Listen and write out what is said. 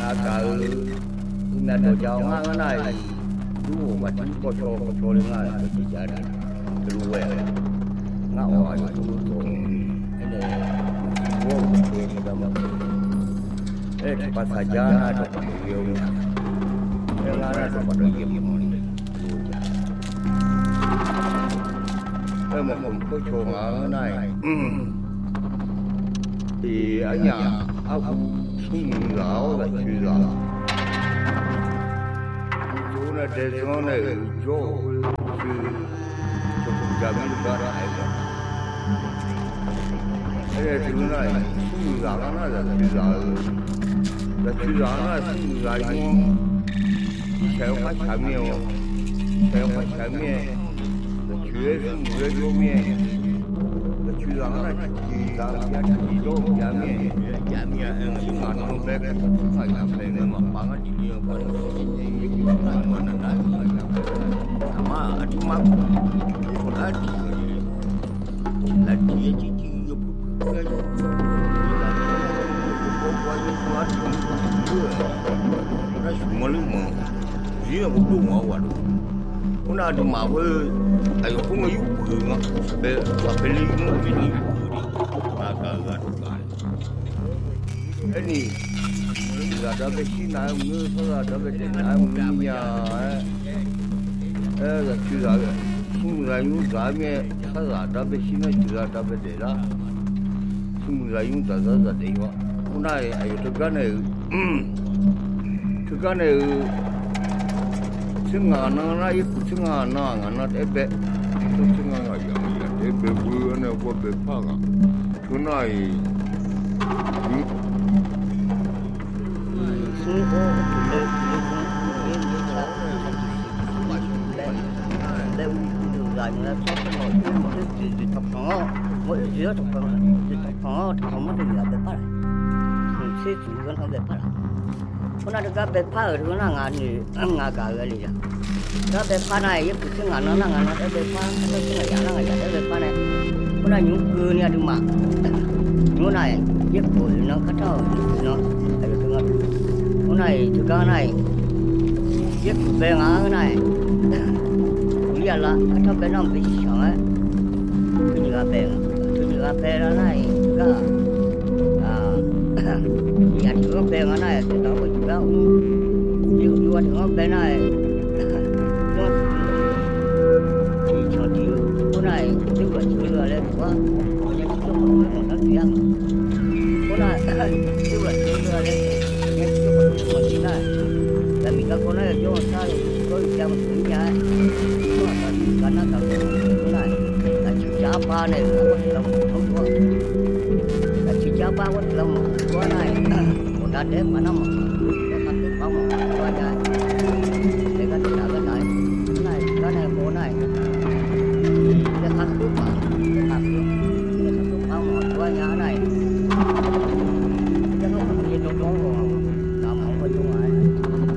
cờ nên đồ cháu ngang cái này chú mà chú có cho lên ngay cái gì vậy này cái lúa ngạo hỏi chú tôi cái này mua một cái gì đó mà eh pas saja ada video yang ada pada game ini mà không có chuồng ở này thì ở nhà ông xuống gạo là chuyện gạo chú này để cho này cho gia đình đó là cái này chú này xuống gạo nó là chuyện gạo là chuyện gạo nó là xuống gạo ngon theo phát sản nhiều theo phát sản nhiều Hãy subscribe cho kênh Ghiền Mì Gõ để không bỏ lỡ những video hấp dẫn una de uma aí eu ponho o purma papel no vídeo para carregar ini ada vecina meu ada vecina minha là chưa ra không ra những cái mẹ là ada vecina chưa ra ada vecina không ra những cái đó đấy quá hôm nay ấy cái này Singa na iku singa na ebe to singa ya ebe bu na ko be paga tunai suho le u ga na so no ti tập nó mỗi giữa tập nó không có được be pa se tu gan không be pa Kuna được cái pa ở đó là ngà cả cái gì đó cái pa này giúp cái ngà nó cái pa nó cái ngà cái pa này kuna những cưa này được mà những này giúp của nó cắt đầu nó cái ngà cái này thứ cái này giúp bè ngà cái này bây giờ là cắt đầu bè nó bị sòng ấy cái gì cái bè đó này cái nhà thưa bè ngà này thì đó nhiều thưa bè này thì cho tiêu cái này nếu mà chưa lên quá nhưng chúng tôi không có tiền cái này nếu mà chưa lên nhưng chúng tôi không có tiền này tại vì các con này cho sao có tiền một thứ nhà cái nó tao cái này là chữ cha ba này là không có là chữ cha ba có lòng cái này còn đã để mà nó